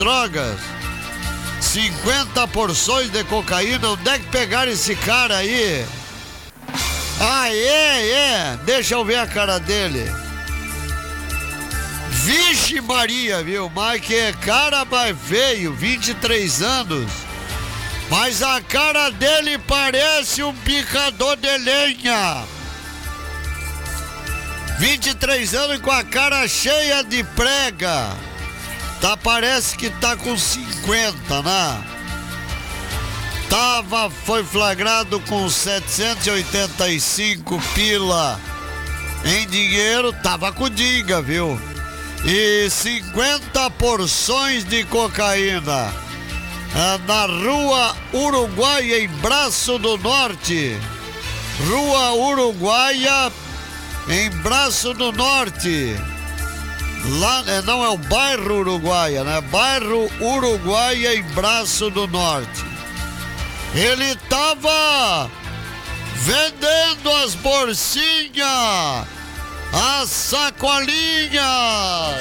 drogas. 50 porções de cocaína. Onde é que pegaram esse cara aí? Ah, é. Deixa eu ver a cara dele. Vixe Maria, viu? Mas que cara mais feio, 23 anos. Mas a cara dele parece um picador de lenha. 23 anos com a cara cheia de prega. Parece que tá com 50, né? Foi flagrado com 785 pila em dinheiro, tava com dinga, viu? E 50 porções de cocaína na Rua Uruguaia, em Braço do Norte. Rua Uruguaia, em Braço do Norte. Lá, não é o bairro Uruguaia, né? Bairro Uruguaia, em Braço do Norte. Ele tava vendendo as bolsinhas, as sacolinhas.